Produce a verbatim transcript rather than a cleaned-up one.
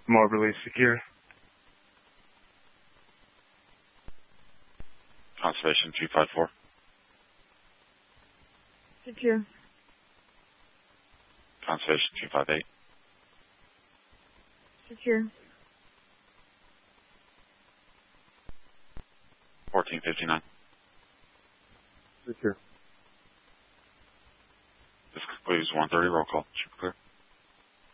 Moberly secure. Conservation two five four. Secure. Conservation two five eight. Secure. fourteen fifty-nine. Secure. This concludes one thirty roll call. Should be clear.